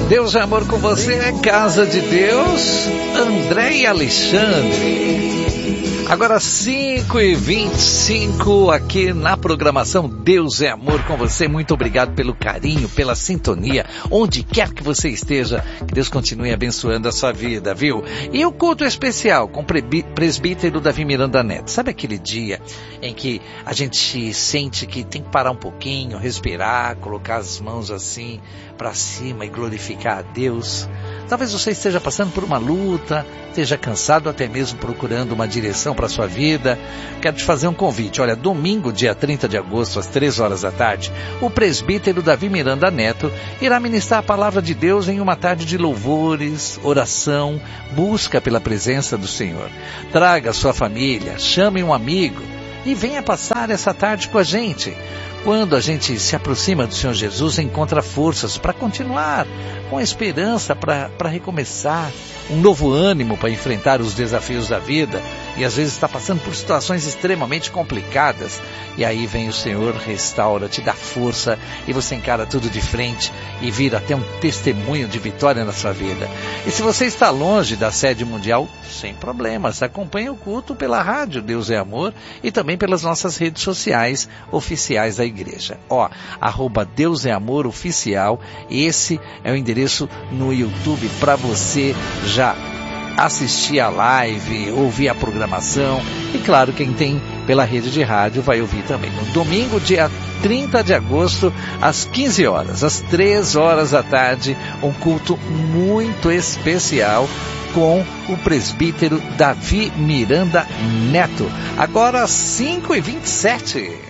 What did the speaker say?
Deus é amor com você, Casa de Deus, André e Alexandre. Agora 5h25 aqui na programação Deus é Amor com você. Muito obrigado pelo carinho, pela sintonia, onde quer que você esteja. Que Deus continue abençoando a sua vida, viu? E o culto especial com o presbítero Davi Miranda Neto. Sabe aquele dia em que a gente sente que tem que parar um pouquinho, respirar, colocar as mãos assim para cima e glorificar a Deus? Talvez você esteja passando por uma luta, esteja cansado, até mesmo procurando uma direção para a sua vida. Quero te fazer um convite. Olha, domingo, dia 30 de agosto, às 3 horas da tarde, o presbítero Davi Miranda Neto irá ministrar a palavra de Deus em uma tarde de louvores, oração, busca pela presença do Senhor. Traga a sua família, chame um amigo e venha passar essa tarde com a gente. Quando a gente se aproxima do Senhor Jesus, encontra forças para continuar, com esperança para recomeçar, um novo ânimo para enfrentar os desafios da vida, e às vezes está passando por situações extremamente complicadas, e aí vem o Senhor, restaura, te dá força, e você encara tudo de frente, e vira até um testemunho de vitória na sua vida. E se você está longe da sede mundial, sem problemas, acompanhe o culto pela rádio Deus é Amor, e também pelas nossas redes sociais oficiais da igreja. @Deus é Amor Oficial, esse é o endereço no YouTube para você já assistir a live, ouvir a programação, e claro, quem tem pela rede de rádio vai ouvir também. No domingo, dia 30 de agosto, às 15 horas, às 3 horas da tarde, um culto muito especial com o presbítero Davi Miranda Neto. Agora 5h27.